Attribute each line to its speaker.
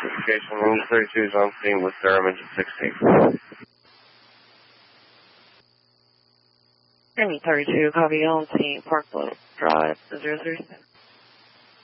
Speaker 1: identification. Room 32 is on scene with Durham engine 16.
Speaker 2: Room 32, copy on scene, Park Slope Drive, 036.